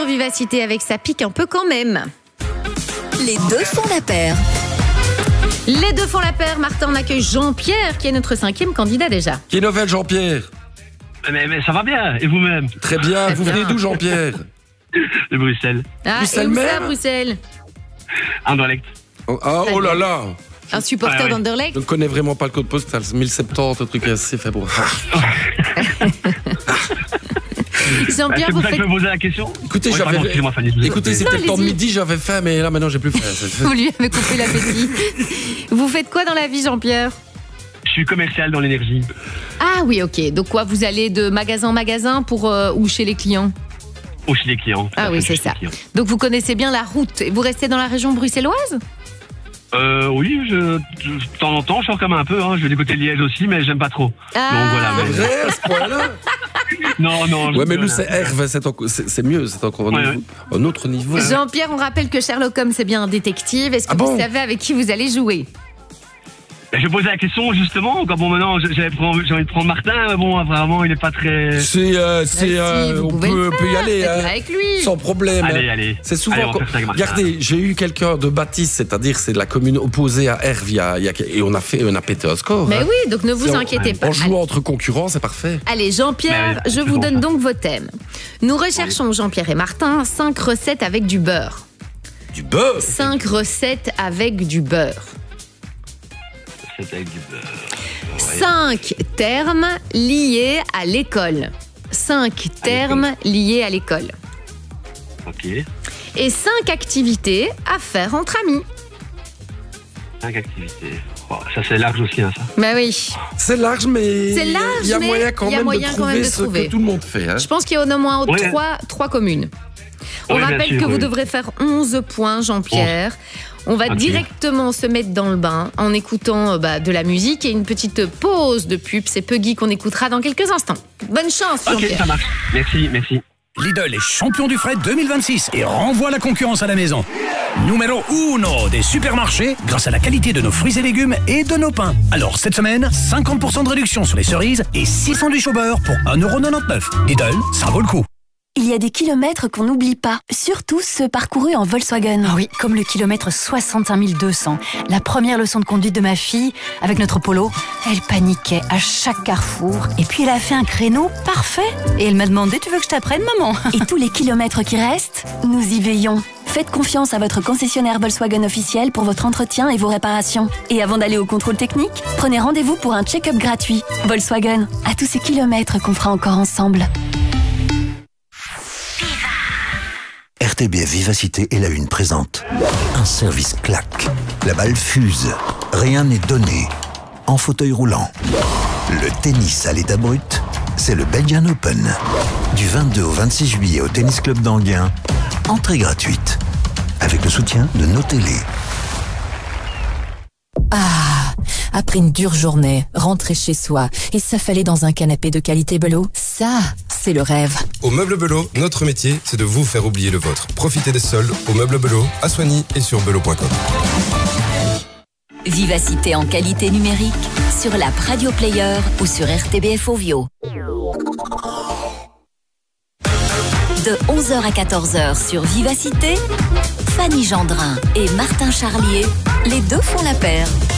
sur Vivacité avec ça pique un peu quand même. Les deux font la paire. Les deux font la paire. Martin, on accueille Jean-Pierre qui est notre 5e candidat déjà. Qui est nouvelle, Jean-Pierre? Mais ça va bien, et vous-même? Très bien, vous venez d'où, Jean-Pierre? De Bruxelles. Ah, Bruxelles et où ça, même Bruxelles? Anderlecht. Oh là là. Un supporter Ah ouais. d'Anderlecht? Je ne connais vraiment pas le code postal, 1070, un truc assez fait bon. Jean-Pierre, C'est vous pour ça que faites... je me posais la question. Écoutez, Ouais, j'avais... pardon, excusez-moi, Fanny, je vous ai Écoutez, coupé. c'était le temps de allez-y. midi, j'avais faim, mais là maintenant j'ai plus faim. Vous lui avez coupé l'appétit. Vous faites quoi dans la vie, Jean-Pierre? Je suis commercial dans l'énergie. Ah oui, ok. Donc quoi, vous allez de magasin en magasin pour ou chez les clients? Ou chez les clients. Ah oui, c'est ça. Donc vous connaissez bien la route. Et vous restez dans la région bruxelloise? Oui, de temps en temps, je sors comme un peu. Hein. Je vais du côté de Liège aussi, mais j'aime pas trop. Ah. Donc voilà. C'est vrai, à ce point-là? Non. Ouais, mais nous, c'est R, c'est mieux, c'est encore un autre niveau. Jean-Pierre, on rappelle que Sherlock Holmes, c'est bien un détective. Est-ce que vous savez avec qui vous allez jouer? Je posais la question justement, quand bon maintenant j'ai envie de prendre Martin, mais bon apparemment il est pas très... On peut y aller, hein, avec lui. sans problème. Allez. C'est souvent... Allez, on va faire ça avec Martin. Regardez, j'ai eu quelqu'un de Baptiste, c'est-à-dire c'est de la commune opposée à R, et on a pété un score. Mais hein. oui, donc ne vous inquiétez pas. En jouant entre concurrents, c'est parfait. Allez, Jean-Pierre, Mais je vous c'est donne bon, donc vos thèmes. Nous recherchons, Jean-Pierre et Martin, 5 recettes avec du beurre. Du beurre. 5 recettes avec du beurre. C'est avec du beurre. 5 termes liés à l'école. 5 termes liés à l'école. Ok. Et 5 activités à faire entre amis. 5 activités. Oh, ça c'est large aussi, hein, ça. Bah oui. C'est large, mais C'est large, il y a mais moyen quand il y a même moyen de quand même trouver de ce trouver. que tout le monde fait. Hein. Je pense qu'il y a au moins Ouais. 3 communes. On Ouais, bien rappelle sûr, que vous oui. devrez faire 11 points, Jean-Pierre. On va Ok. directement se mettre dans le bain en écoutant de la musique et une petite pause de pub. C'est Puggy qu'on écoutera dans quelques instants. Bonne chance, Ok, Jean-Pierre. ça marche. Merci. Lidl est champion du fret 2026 et renvoie la concurrence à la maison. Numéro 1 des supermarchés grâce à la qualité de nos fruits et légumes et de nos pains. Alors cette semaine, 50% de réduction sur les cerises et 6 sandwichs au beurre pour 1,99 €. Lidl, ça vaut le coup. Il y a des kilomètres qu'on n'oublie pas, surtout ceux parcourus en Volkswagen. Ah oui, comme le kilomètre 65 200. La première leçon de conduite de ma fille, avec notre Polo, elle paniquait à chaque carrefour. Et puis elle a fait un créneau parfait. Et elle m'a demandé, tu veux que je t'apprenne, maman? Et tous les kilomètres qui restent, nous y veillons. Faites confiance à votre concessionnaire Volkswagen officiel pour votre entretien et vos réparations. Et avant d'aller au contrôle technique, prenez rendez-vous pour un check-up gratuit. Volkswagen, à tous ces kilomètres qu'on fera encore ensemble. RTBF Vivacité et la Une présente. Un service claque. La balle fuse. Rien n'est donné. En fauteuil roulant. Le tennis à l'état brut, c'est le Belgian Open. Du 22 au 26 juillet au Tennis Club d'Anguin. Entrée gratuite. Avec le soutien de nos télés. Après une dure journée, rentrer chez soi et s'affaler dans un canapé de qualité Belot, ça, c'est le rêve. Au Meuble Belot, notre métier, c'est de vous faire oublier le vôtre. Profitez des soldes au Meuble Belot, à Soigny et sur belot.com. Vivacité en qualité numérique sur l'app Radio Player ou sur RTBF Ovio. De 11h à 14h sur Vivacité, Fanny Gendrin et Martin Charlier, les deux font la paire.